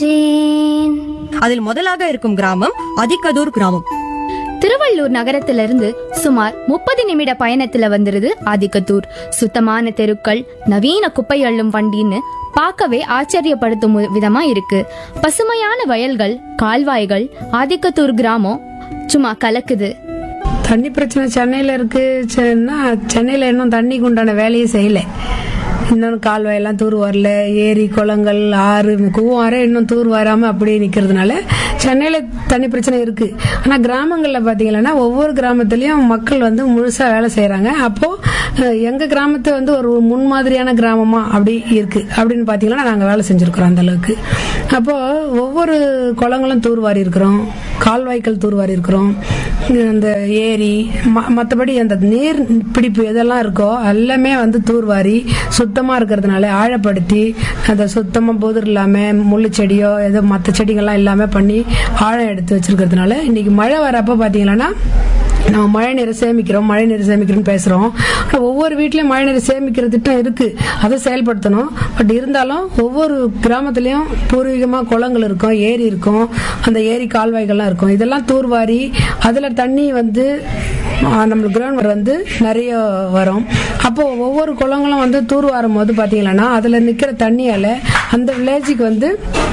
அதில் முதலாக இருக்கும் கிராமம் அதிகதூர் கிராமம். திருவள்ளூர் நகரத்திலிருந்து சுமார் 30 நிமிட பயணத்துல வந்துருது ஆதிக்கத்தூர். சுத்தமான தெருக்கள், நவீன குப்பை அள்ளும் வண்டின்னு பார்க்கவே ஆச்சரியப்படுத்தும் விதமா இருக்கு. பசுமையான வயல்கள், கால்வாய்கள், ஆதிக்கத்தூர் கிராமம் சும்மா கலக்குது. தண்ணி பிரச்சனை சென்னையில இருக்குன்னா சென்னையில இன்னும் தண்ணிக்கு உண்டான வேலையை செய்யல. இன்னொன்று கால்வாயெல்லாம் தூர் வரல, ஏரி குளங்கள் ஆறு கூவார இன்னும் தூர் வராம அப்படியே நிக்கிறதுனால சென்னையில தண்ணி பிரச்சனை இருக்கு. ஆனா கிராமங்கள்ல பாத்தீங்கன்னா ஒவ்வொரு கிராமத்திலயும் மக்கள் வந்து முழுசா வேலை செய்யறாங்க. அப்போ எங்க கிராமத்தை வந்து ஒரு முன்மாதிரியான கிராமமா அப்படி இருக்கு அப்படின்னு பாத்தீங்கன்னா நாங்க வேலை செஞ்சிருக்கிறோம் அந்த அளவுக்கு. அப்போ ஒவ்வொரு குளங்களும் தூர்வாரி இருக்கிறோம், கால்வாய்கள் தூர்வாரி இருக்கிறோம், அந்த ஏரி மற்றபடி அந்த நீர் பிடிப்பு எதெல்லாம் இருக்கோ எல்லாமே வந்து தூர்வாரி சுத்தமா இருக்கிறதுனால ஆழப்படுத்தி அந்த சுத்தமா போதர் இல்லாம முள்ளு செடியோ ஏதோ மற்ற செடிகள்லாம் இல்லாம பண்ணி ஆழம் எடுத்து வச்சிருக்கிறதுனால இன்னைக்கு மழை வரப்ப பாத்தீங்கன்னா நம்ம மழை நீரை சேமிக்கிறோம் பேசுறோம். ஒவ்வொரு வீட்லயும் மழை நீரை சேமிக்கிற திட்டம் இருக்கு, அதை செயல்படுத்தணும். பட் இருந்தாலும் ஒவ்வொரு கிராமத்திலயும் பூர்வீகமா குளங்கள் இருக்கும், ஏரி இருக்கும், அந்த ஏரி கால்வாய்கள்லாம் இருக்கும். இதெல்லாம் தூர்வாரி அதுல தண்ணி வந்து நம்மளுக்கு கிரவுண்ட் வந்து நிறைய வரும். அப்போ ஒவ்வொரு குளங்களும் வந்து தூர்வாரும் போது பாத்தீங்கன்னா அதுல நிக்கிற தண்ணியால அந்த வில்லேஜுக்கு வந்து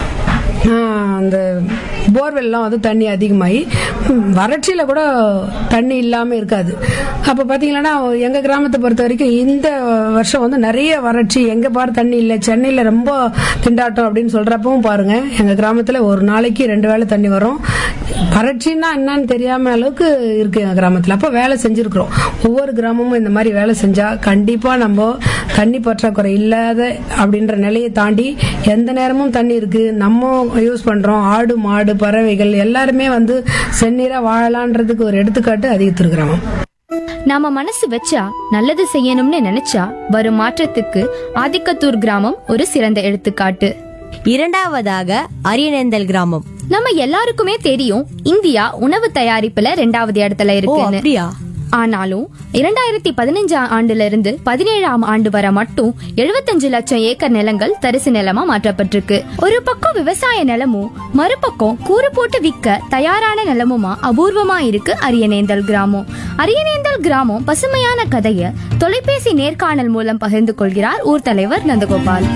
அந்த போர்வெல்லாம் வந்து தண்ணி அதிகமாகி வறட்சியில கூட தண்ணி இல்லாம இருக்காது. அப்ப பாத்தீங்கன்னா எங்க கிராமத்தை பொறுத்த வரைக்கும் இந்த வருஷம் வந்து நிறைய வறட்சி, எங்க பாரு தண்ணி இல்லை, சென்னையில ரொம்ப திண்டாட்டம் அப்படின்னு சொல்றப்பவும் பாருங்க எங்க கிராமத்துல ஒரு நாளைக்கு 2 வேளை தண்ணி வரும். வறட்சின்னா என்னன்னு தெரியாம அளவுக்கு இருக்கு எங்க கிராமத்துல. அப்ப வேலை செஞ்சிருக்கிறோம். ஒவ்வொரு கிராமமும் இந்த மாதிரி வேலை செஞ்சா கண்டிப்பா நம்ம தண்ணி பற்றாக்குறை இல்லாத அப்படின்ற நிலையை தாண்டி எந்த நேரமும் தண்ணி இருக்கு, நம்ம யூஸ் பண்றோம், ஆடு மாடு பறவைகள் எல்லாருமே வந்து செந்நீரா வாழலான்றதுக்கு ஒரு எடுத்துக்காட்டு அதிகத்தூர் கிராமம். நாம மனசு வச்சா நல்லது செய்யணும்னு நினைச்சா வரும் மாற்றத்துக்கு ஆதிக்கத்தூர் கிராமம் ஒரு சிறந்த எடுத்துக்காட்டு. இரண்டாவதாக அரியநேந்தல் கிராமம். நம்ம எல்லாருக்குமே தெரியும் இந்தியா உணவு தயாரிப்புல 2வது இடத்துல இருக்கு. ஆனாலும் 2015 ஆண்டுல இருந்து 17ஆம் ஆண்டு வரை மட்டும் 75 லட்சம் ஏக்கர் நிலங்கள் தரிசு நிலமா மாற்றப்பட்டிருக்கு. ஒரு பக்கம் விவசாய நிலமும் மறுபக்கம் கூறு போட்டு விற்க தயாரான நிலமுமா அபூர்வமா இருக்கு அரியநேந்தல் கிராமம். அரியநேந்தல் கிராமம் பசுமையான கதைய தொலைபேசி நேர்காணல் மூலம் பகிர்ந்து கொள்கிறார் ஊர் தலைவர் நந்தகோபால்.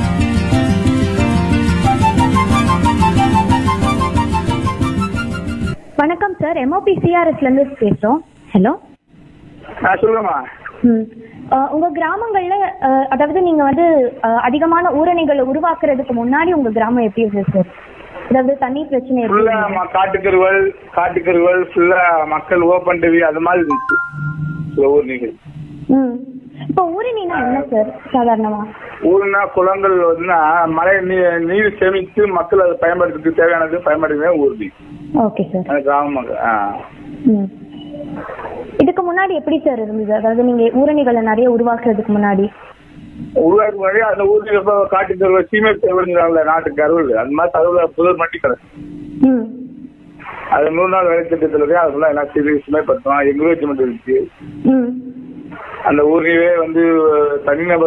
வணக்கம் சார், MOP CRSல இருந்து பேசுறோம். ஹலோ சொல்லுங்கம்மா. உங்க கிராமங்கள்ல அதாவது நீங்க வந்து அதிகமான ஊரணிகளை உருவாக்குறதுக்கு முன்னாடி உங்க கிராமம் எப்படி இருக்கு சார்? அதாவது தண்ணி பிரச்சனை காட்டுக்கருவல் ஃபுல்லா மக்கள் ஓபன் டிவி அது மாதிரி இருந்துச்சு ஊர்ணிகள். இப்போ ஊரணினா என்ன சார் சாதாரணமா? ஊருனா குளங்கள் வந்து மழை நீர் சேமித்து மக்கள் அதை பயன்படுத்துறதுக்கு தேவையானது பயன்படுத்தவே ஊர்ணி. Okay sir. கிராமம் இதுக்கு முன்னாடி எப்படி சார் இருந்தது? அதாவது நீங்க ஊரணிகளை நிறைய உருவாக்குறதுக்கு முன்னாடி அந்த ஊருக்கு காட்டு தருவ சீமை தேவைங்கிறாங்கல்ல நாட்டுக்கு அறுவல், அந்த மாதிரி தருவ புதர் மட்டி கடை அது 100 நாள் வேலை திட்டத்துல அதெல்லாம் எல்லாம் சுமைப்படுத்தும். என்கரேஜ்மெண்ட் இருந்துச்சு. அந்த ஊர்லயே வந்து தனிநபர்